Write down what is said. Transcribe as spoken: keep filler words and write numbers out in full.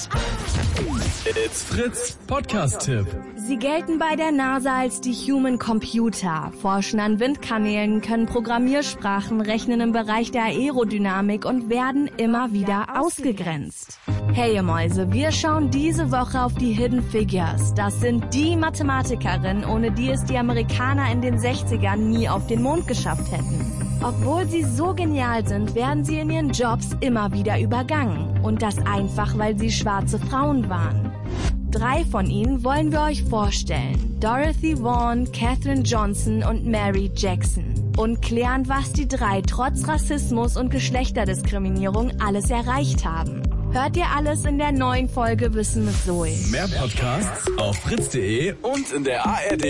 It's Fritz Podcast-Tipp. Sie gelten bei der NASA als die Human Computer, forschen an Windkanälen, können Programmiersprachen, rechnen im Bereich der Aerodynamik und werden immer wieder ausgegrenzt. Hey ihr Mäuse, wir schauen diese Woche auf die Hidden Figures. Das sind die Mathematikerinnen, ohne die es die Amerikaner in den sechzigern nie auf den Mond geschafft hätten. Obwohl sie so genial sind, werden sie in ihren Jobs immer wieder übergangen. Und das einfach, weil sie schwarze Frauen waren. Drei von ihnen wollen wir euch vorstellen. Dorothy Vaughan, Katherine Johnson und Mary Jackson. Und klären, was die drei trotz Rassismus und Geschlechterdiskriminierung alles erreicht haben. Hört ihr alles in der neuen Folge Wissen mit Zoe. Mehr Podcasts auf fritz punkt de und in der A R D